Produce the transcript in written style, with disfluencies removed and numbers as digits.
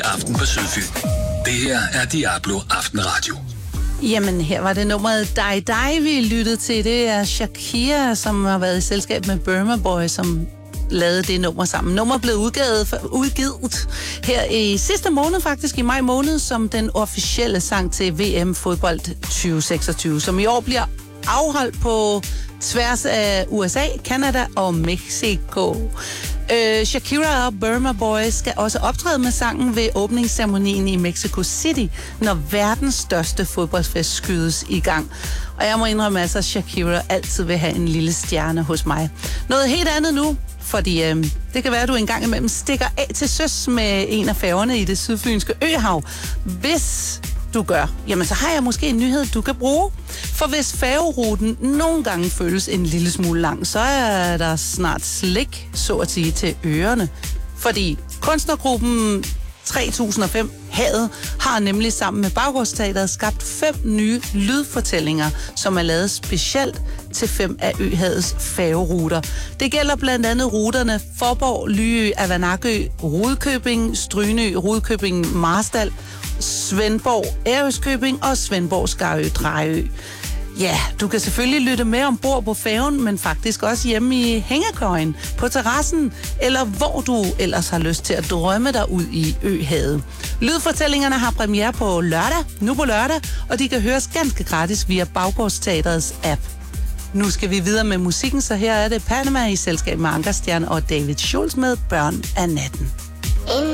Aften på Sydfyn. Det her er Diablo Aftenradio. Jamen, her var det nummeret Die, vi lyttede til. Det er Shakira, som har været i selskab med Burma Boy, som lavede det nummer sammen. Nummer blev udgivet her i sidste måned, faktisk i maj måned, som den officielle sang til VM fodbold 2026, som i år bliver afholdt på tværs af USA, Canada og Mexico. Shakira og Burma Boy skal også optræde med sangen ved åbningsceremonien i Mexico City, når verdens største fodboldfest skydes i gang. Og jeg må indrømme altså, at Shakira altid vil have en lille stjerne hos mig. Noget helt andet nu, fordi det kan være, at du engang imellem stikker af til søs med en af færgerne i det sydfynske øhav. Hvis du gør, jamen så har jeg måske en nyhed, du kan bruge. For hvis færgeruten nogle gange føles en lille smule lang, så er der snart slik, så at sige, til ørerne. Fordi kunstnergruppen 3005 Havet har nemlig sammen med Baggårdsteatret skabt 5 nye lydfortællinger, som er lavet specielt til 5 af øhavets færgeruter. Det gælder blandt andet ruterne Fåborg, Lyø, Avanakø, Rudkøbing, Strynø, Rudkøbing, Marstal, Svendborg, Ærøskøbing og Svendborg, Skarø, Drejø. Ja, du kan selvfølgelig lytte med ombord på færgen, men faktisk også hjemme i hængekøjen, på terrassen, eller hvor du ellers har lyst til at drømme dig ud i øhavet. Lydfortællingerne har premiere på lørdag, og de kan høres ganske gratis via Baggårdsteatrets app. Nu skal vi videre med musikken, så her er det Panama i selskab med Ankerstjerne og David Schultz med Børn af natten.